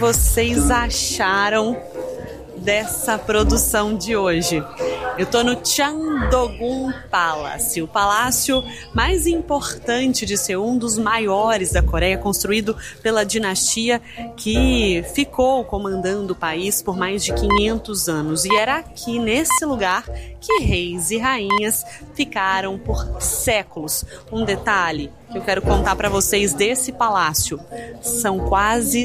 Vocês acharam dessa produção de hoje? Eu tô no Cheondogung Palace, o palácio mais importante de ser um dos maiores da Coreia, construído pela dinastia que ficou comandando o país por mais de 500 anos. E era aqui, nesse lugar, que reis e rainhas ficaram por séculos. Um detalhe que eu quero contar para vocês desse palácio: são quase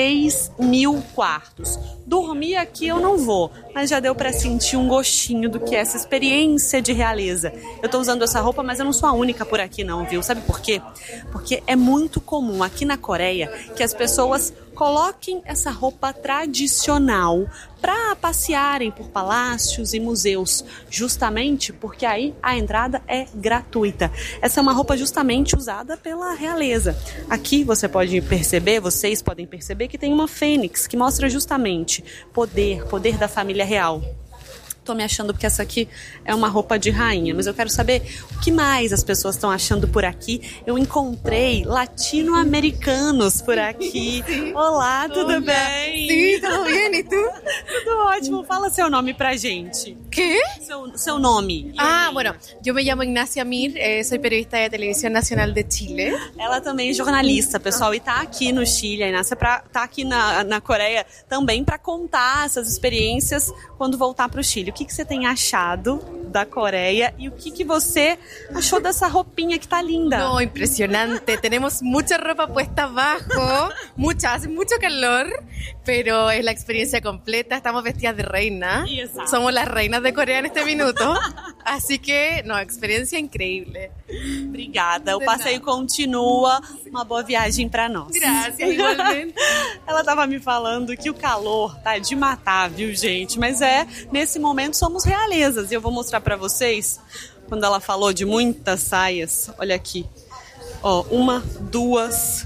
6.000 quartos. Dormir aqui eu não vou, mas já deu para sentir um gostinho do que é essa experiência de realeza. Eu tô usando essa roupa, mas eu não sou a única por aqui não, viu? Sabe por quê? Porque é muito comum aqui na Coreia que as pessoas coloquem essa roupa tradicional para passearem por palácios e museus, justamente porque aí a entrada é gratuita. Essa é uma roupa justamente usada pela realeza. Aqui você pode perceber, vocês podem perceber que tem uma fênix que mostra justamente poder da família real. Tô me achando porque essa aqui é uma roupa de rainha, mas eu quero saber o que mais as pessoas estão achando por aqui. Eu encontrei latino-americanos por aqui. Olá, tudo bem? Sim, tudo bem, e tu? Tudo ótimo. Fala seu nome pra gente. ¿Qué? Seu nome. Bueno, yo me llamo Ignacia Mir, soy periodista de Televisión Nacional de Chile. Ela também é jornalista, pessoal, e tá aqui no Chile, a Ignacia tá aqui na Coreia também para contar essas experiências quando voltar pro Chile. O que você tem achado da Coreia e o que você achou dessa roupinha que tá linda? No, impresionante. Tenemos mucha ropa puesta abajo, hace mucho calor, pero es la experiencia completa. Estamos vestidas de reina. Exato. Somos las reinas de Corea en este minuto. Así que, experiencia increíble. Obrigada. O passeio continua. Uma boa viagem pra nós. Graças, igualmente. Ela tava me falando que o calor tá de matar, viu, gente? Mas nesse momento somos realezas. E eu vou mostrar pra vocês, quando ela falou de muitas saias. Olha aqui. Ó, 1, 2,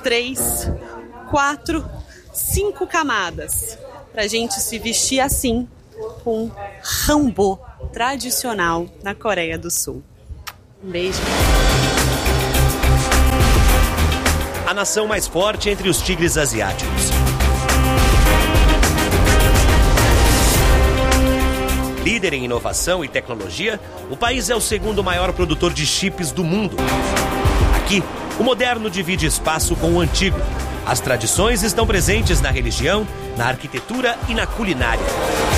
3, 4, 5 camadas. Pra gente se vestir assim, com hanbok tradicional na Coreia do Sul. Um beijo. A nação mais forte entre os tigres asiáticos. Líder em inovação e tecnologia, o país é o segundo maior produtor de chips do mundo. Aqui, o moderno divide espaço com o antigo. As tradições estão presentes na religião, na arquitetura e na culinária.